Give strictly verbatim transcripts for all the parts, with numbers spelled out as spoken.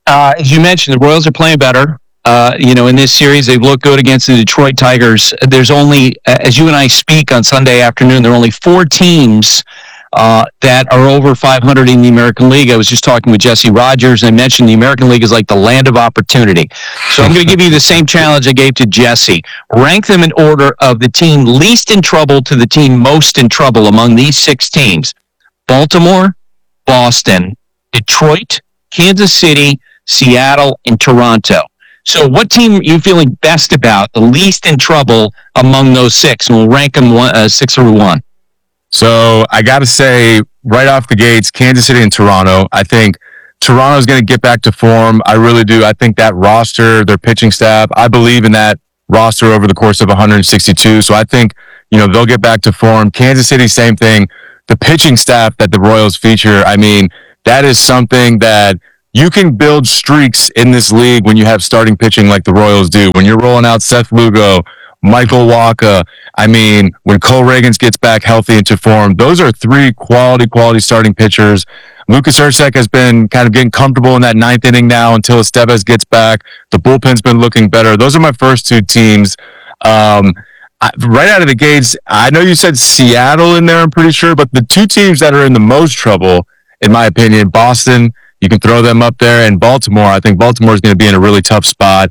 uh, as you mentioned, the Royals are playing better. Uh, you know, in this series, they've looked good against the Detroit Tigers. There's only, as you and I speak on Sunday afternoon, there are only four teams uh, that are over five hundred in the American League. I was just talking with Jesse Rogers, and I mentioned the American League is like the land of opportunity. So I'm going to give you the same challenge I gave to Jesse. Rank them in order of the team least in trouble to the team most in trouble among these six teams. Baltimore, Boston, Detroit, Kansas City, Seattle, and Toronto. So what team are you feeling best about, the least in trouble among those six? And we'll rank them one, uh, six through one. So I got to say, right off the gates, Kansas City and Toronto. I think Toronto's going to get back to form. I really do. I think that roster, their pitching staff, I believe in that roster over the course of one hundred sixty-two. So I think, you know, they'll get back to form. Kansas City, same thing. The pitching staff that the Royals feature, I mean, that is something that you can build streaks in this league when you have starting pitching like the Royals do. When you're rolling out Seth Lugo, Michael Wacha, I mean, when Cole Ragans gets back healthy into form, those are three quality, quality starting pitchers. Lucas Urshek has been kind of getting comfortable in that ninth inning now until Estevez gets back. The bullpen's been looking better. Those are my first two teams. Um, I, right out of the gates, I know you said Seattle in there, I'm pretty sure, but the two teams that are in the most trouble, in my opinion, Boston, you can throw them up there, and Baltimore. I think Baltimore is going to be in a really tough spot.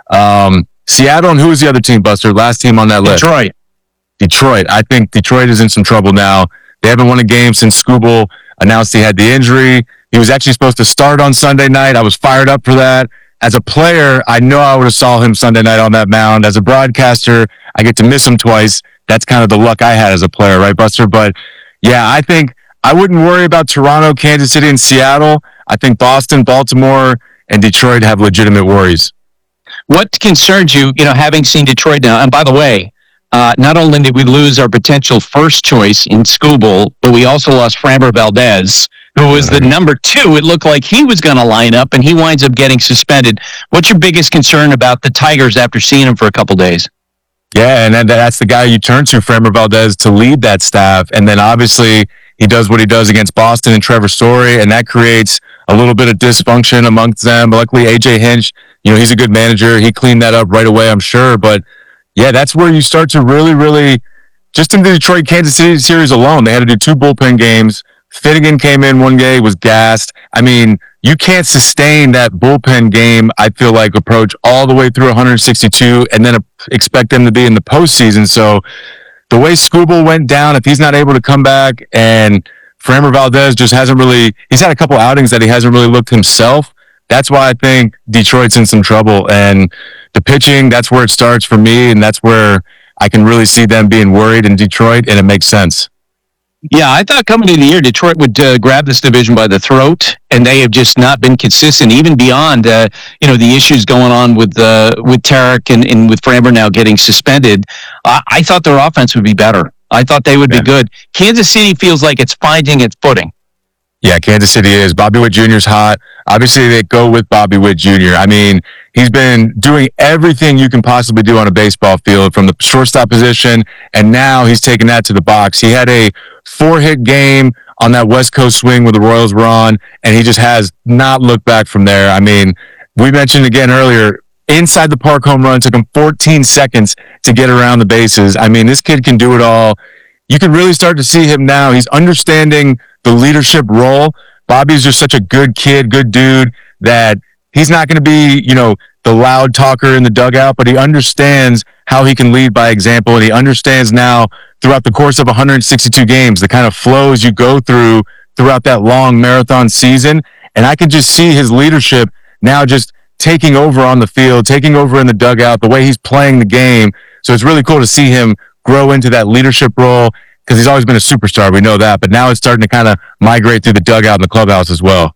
Um, Seattle, and who was the other team, Buster? Last team on that list. Detroit. Detroit. I think Detroit is in some trouble now. They haven't won a game since Skubal announced he had the injury. He was actually supposed to start on Sunday night. I was fired up for that. As a player, I know I would have saw him Sunday night on that mound. As a broadcaster, I get to miss him twice. That's kind of the luck I had as a player, right, Buster? But, yeah, I think I wouldn't worry about Toronto, Kansas City, and Seattle. I think Boston, Baltimore, and Detroit have legitimate worries. What concerns you, you know, having seen Detroit now? And by the way, uh, not only did we lose our potential first choice in Skubal, but we also lost Framber Valdez, who was the number two. It looked like he was going to line up, and he winds up getting suspended. What's your biggest concern about the Tigers after seeing him for a couple days? Yeah, and that's the guy you turn to, Framber Valdez, to lead that staff. And then obviously he does what he does against Boston and Trevor Story, and that creates a little bit of dysfunction amongst them. But luckily, A J Hinch, you know, he's a good manager. He cleaned that up right away, I'm sure. But, yeah, that's where you start to really, really, just in the Detroit-Kansas City series alone, they had to do two bullpen games. Finnegan came in one game, was gassed. I mean, you can't sustain that bullpen game, I feel like, approach all the way through one hundred sixty-two and then expect them to be in the postseason. So the way Skubal went down, if he's not able to come back, and Framber Valdez just hasn't really, he's had a couple outings that he hasn't really looked himself. That's why I think Detroit's in some trouble. And the pitching, that's where it starts for me, and that's where I can really see them being worried in Detroit, and it makes sense. Yeah, I thought coming into the year, Detroit would uh, grab this division by the throat, and they have just not been consistent, even beyond uh, you know the issues going on with uh, with Tarek and, and with Framber now getting suspended. Uh, I thought their offense would be better. I thought they would yeah. be good. Kansas City feels like it's finding its footing. Yeah, Kansas City is. Bobby Witt Junior's hot. Obviously, they go with Bobby Witt Junior I mean, he's been doing everything you can possibly do on a baseball field from the shortstop position, and now he's taken that to the box. He had a four-hit game on that West Coast swing where the Royals were on, and he just has not looked back from there. I mean, we mentioned again earlier, inside the park home run took him fourteen seconds to get around the bases. I mean, this kid can do it all. You can really start to see him now. He's understanding the leadership role. Bobby's just such a good kid, good dude, that he's not going to be, you know, the loud talker in the dugout, but he understands how he can lead by example, and he understands now throughout the course of one hundred sixty-two games, the kind of flows you go through throughout that long marathon season. And I can just see his leadership now just taking over on the field, taking over in the dugout, the way he's playing the game. So it's really cool to see him grow into that leadership role, because he's always been a superstar. We know that. But now it's starting to kind of migrate through the dugout and the clubhouse as well.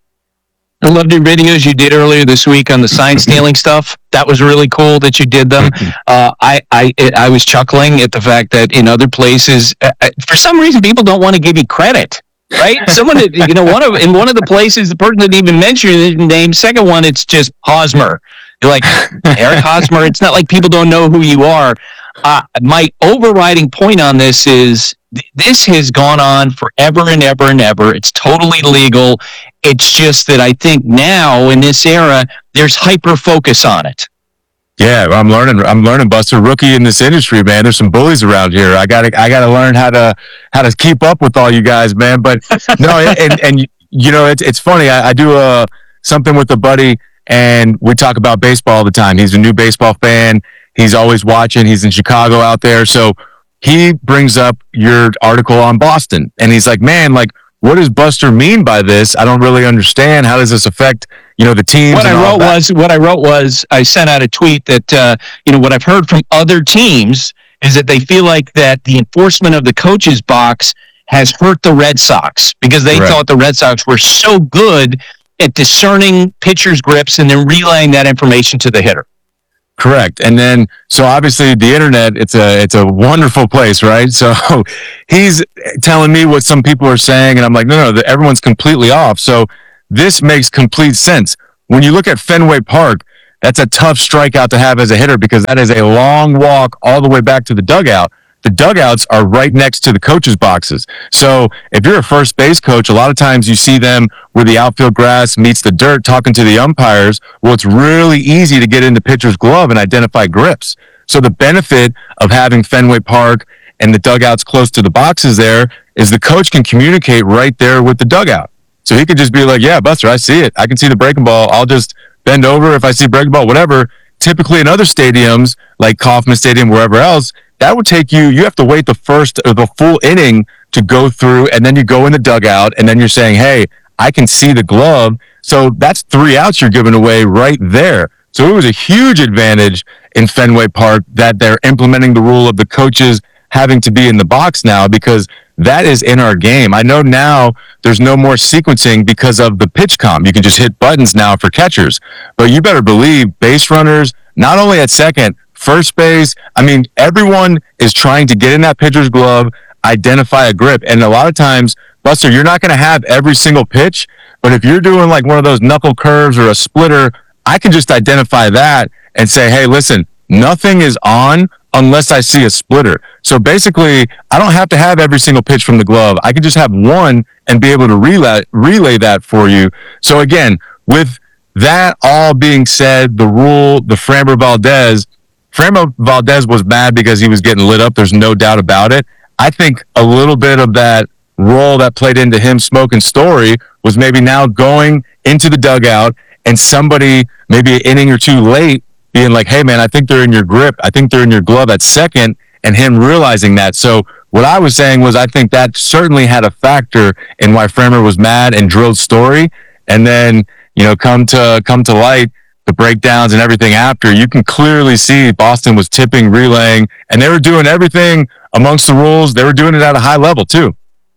I loved your videos you did earlier this week on the sign stealing stuff. That was really cool that you did them. Uh, I I it, I was chuckling at the fact that in other places, uh, for some reason, people don't want to give you credit. Right? Someone, you know, one of in one of the places, the person didn't even mention his name. Second one, it's just Hosmer. You're like, Eric Hosmer. It's not like people don't know who you are. Uh, my overriding point on this is th- this has gone on forever and ever and ever. It's totally legal. It's just that I think now in this era, there's hyper focus on it. Yeah, I'm learning. I'm learning, Buster. Rookie in this industry, man. There's some bullies around here. I gotta, I gotta learn how to, how to keep up with all you guys, man. But no, and and you know, it's it's funny. I, I do a something with a buddy, and we talk about baseball all the time. He's a new baseball fan. He's always watching. He's in Chicago out there, so he brings up your article on Boston, and he's like, "Man, like, what does Buster mean by this? I don't really understand. How does this affect, you know, the teams?" What I wrote was, what I wrote was, I sent out a tweet that, uh, you know, what I've heard from other teams is that they feel like that the enforcement of the coach's box has hurt the Red Sox because they Right. thought the Red Sox were so good at discerning pitchers' grips and then relaying that information to the hitter. Correct. And then, so obviously the internet, it's a, it's a wonderful place, right? So he's telling me what some people are saying, and I'm like, no, no, everyone's completely off. So this makes complete sense. When you look at Fenway Park, that's a tough strikeout to have as a hitter because that is a long walk all the way back to the dugout. The dugouts are right next to the coaches' boxes. So if you're a first base coach, a lot of times you see them where the outfield grass meets the dirt talking to the umpires. Well, it's really easy to get into pitcher's glove and identify grips. So the benefit of having Fenway Park and the dugouts close to the boxes there is the coach can communicate right there with the dugout. So he could just be like, yeah, Buster, I see it. I can see the breaking ball. I'll just bend over if I see breaking ball, whatever. Typically in other stadiums, like Kauffman Stadium, wherever else, that would take you, you have to wait the first or the full inning to go through, and then you go in the dugout, and then you're saying, hey, I can see the glove. So that's three outs you're giving away right there. So it was a huge advantage in Fenway Park that they're implementing the rule of the coaches having to be in the box now because that is in our game. I know now there's no more sequencing because of the pitch comp. You can just hit buttons now for catchers. But you better believe base runners, not only at second, first base, I mean, everyone is trying to get in that pitcher's glove, identify a grip. And a lot of times, Buster, you're not going to have every single pitch, but if you're doing like one of those knuckle curves or a splitter, I can just identify that and say, hey, listen, nothing is on unless I see a splitter. So basically, I don't have to have every single pitch from the glove. I can just have one and be able to relay, relay that for you. So again, with that all being said, the rule, the Framber Valdez, Framber Valdez was mad because he was getting lit up. There's no doubt about it. I think a little bit of that role that played into him smoking Story was maybe now going into the dugout and somebody maybe an inning or two late being like, hey, man, I think they're in your grip. I think they're in your glove at second, and him realizing that. So what I was saying was I think that certainly had a factor in why Framber was mad and drilled Story. And then, you know, come to come to light, the breakdowns and everything after, you can clearly see Boston was tipping, relaying, and they were doing everything amongst the rules. They were doing it at a high level, too.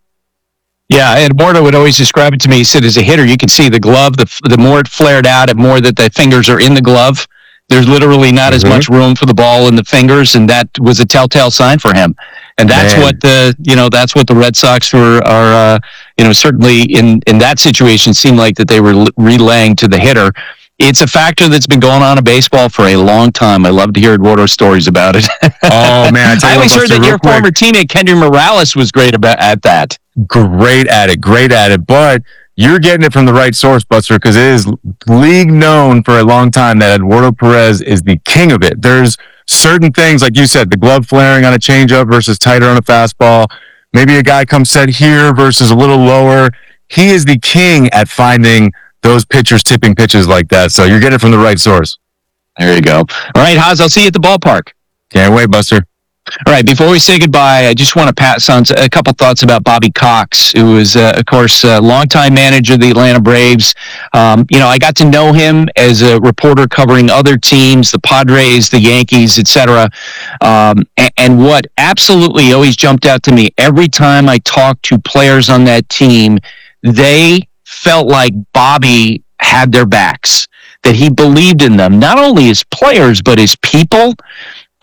Yeah, and Morto would always describe it to me. He said, as a hitter, you can see the glove. The the more it flared out, and more that the fingers are in the glove. There's literally not mm-hmm. as much room for the ball in the fingers, and that was a telltale sign for him. And that's Man. what the you know that's what the Red Sox were are uh, you know certainly in in that situation seemed like that they were relaying to the hitter. It's a factor that's been going on in baseball for a long time. I love to hear Eduardo stories about it. Oh man, I, I always heard that your quick. former teammate Kendry Morales was great about at that. Great at it, great at it, but you're getting it from the right source, Buster, because it is league known for a long time that Eduardo Perez is the king of it. There's certain things, like you said, the glove flaring on a changeup versus tighter on a fastball. Maybe a guy comes set here versus a little lower. He is the king at finding those pitchers tipping pitches like that. So you're getting it from the right source. There you go. All right, Haas, I'll see you at the ballpark. Can't wait, Buster. All right, before we say goodbye, I just want to pass on a couple thoughts about Bobby Cox, who is, uh, of course, a longtime manager of the Atlanta Braves. Um, you know, I got to know him as a reporter covering other teams, the Padres, the Yankees, et cetera. Um, and, and what absolutely always jumped out to me every time I talked to players on that team, they felt like Bobby had their backs, that he believed in them, not only as players, but as people.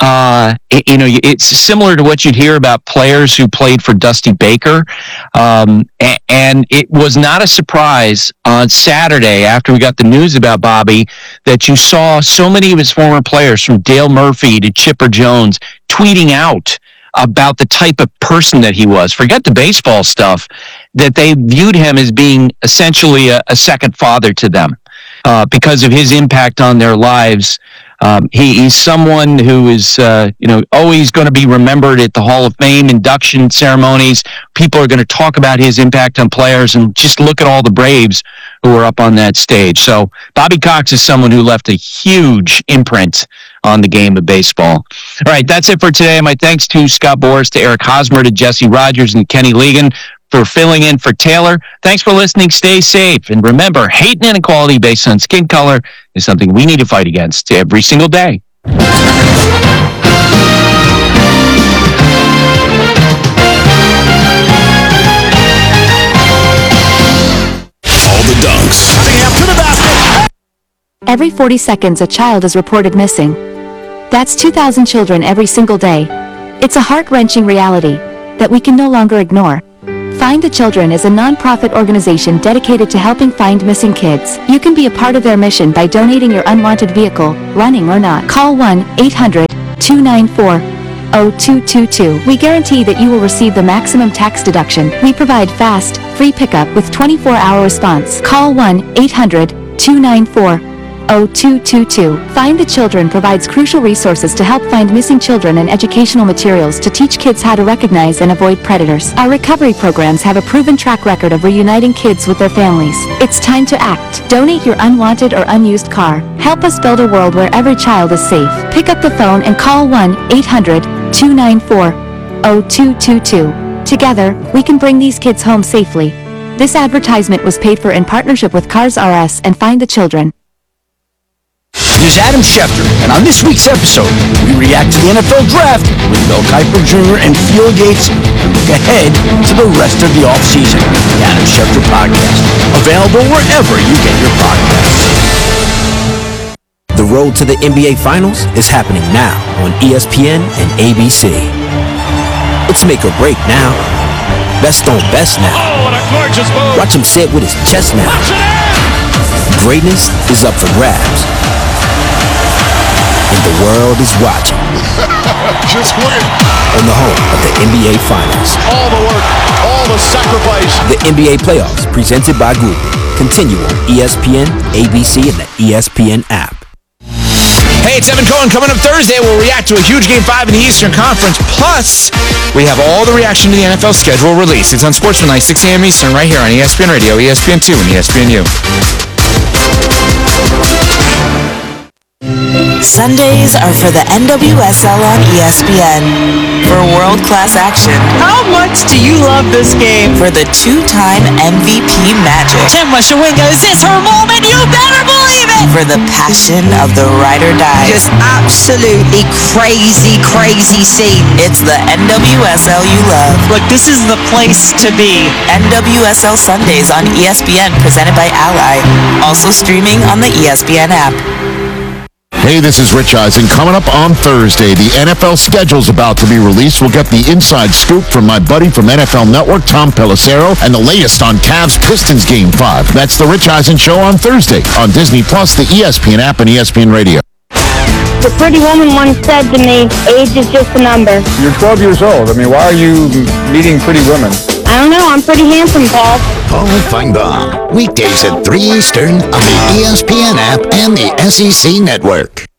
Uh, it, you know, it's similar to what you'd hear about players who played for Dusty Baker. Um, and, and it was not a surprise on Saturday after we got the news about Bobby that you saw so many of his former players, from Dale Murphy to Chipper Jones, tweeting out about the type of person that he was. Forget the baseball stuff, that they viewed him as being essentially a, a second father to them uh, because of his impact on their lives. Um, he, he's someone who is, uh, you know, always going to be remembered at the Hall of Fame induction ceremonies. People are going to talk about his impact on players, and just look at all the Braves who were up on that stage. So Bobby Cox is someone who left a huge imprint on the game of baseball. All right, that's it for today. My thanks to Scott Boras, to Eric Hosmer, to Jesse Rogers, and Kenny Ligon for filling in for Taylor. Thanks for listening. Stay safe. And remember, hate and inequality based on skin color is something we need to fight against every single day. All the dunks. Every forty seconds, a child is reported missing. That's two thousand children every single day. It's a heart-wrenching reality that we can no longer ignore. Find the Children is a non-profit organization dedicated to helping find missing kids. You can be a part of their mission by donating your unwanted vehicle, running or not. Call one eight hundred two nine four zero two two two. We guarantee that you will receive the maximum tax deduction. We provide fast, free pickup with twenty-four hour response. Call one eight hundred two nine four zero two two two. Find the Children provides crucial resources to help find missing children and educational materials to teach kids how to recognize and avoid predators. Our recovery programs have a proven track record of reuniting kids with their families. It's time to act. Donate your unwanted or unused car. Help us build a world where every child is safe. Pick up the phone and call one eight hundred two nine four zero two two two. Together, we can bring these kids home safely. This advertisement was paid for in partnership with Cars R Us and Find the Children. Here's Adam Schefter, and on this week's episode, we react to the N F L Draft with Mel Kiper Junior and Field Gates, and look ahead to the rest of the offseason. The Adam Schefter Podcast, available wherever you get your podcasts. The road to the N B A Finals is happening now on E S P N and A B C. It's make or break now. Best on best now. Oh, what a gorgeous move. Watch him say it with his chest now. Greatness is up for grabs. And the world is watching. Just win. On the home of the N B A Finals. All the work, all the sacrifice. The N B A Playoffs, presented by Google. Continue on E S P N, A B C, and the E S P N app. Hey, it's Evan Cohen. Coming up Thursday, we'll react to a huge Game five in the Eastern Conference. Plus, we have all the reaction to the N F L schedule release. It's on Sportsmanlike, six a.m. Eastern, right here on E S P N Radio, E S P N two, and E S P N U. Sundays are for the N W S L on E S P N. For world-class action. How much do you love this game? For the two-time M V P magic. Tim Washawinga, is this her moment? You better believe it! For the passion of the ride or die. Just absolutely crazy, crazy scene. It's the N W S L you love. Look, this is the place to be. N W S L Sundays on E S P N, presented by Ally. Also streaming on the E S P N app. Hey, this is Rich Eisen. Coming up on Thursday, the N F L schedule's about to be released. We'll get the inside scoop from my buddy from N F L Network, Tom Pelissero, and the latest on Cavs-Pistons Game five. That's the Rich Eisen Show on Thursday on Disney Plus, the E S P N app, and E S P N Radio. The pretty woman once said to me, age is just a number. You're twelve years old. I mean, why are you meeting pretty women? I don't know. I'm pretty handsome, Paul. Paul Feinbaum, weekdays at three Eastern on the E S P N app and the S E C Network.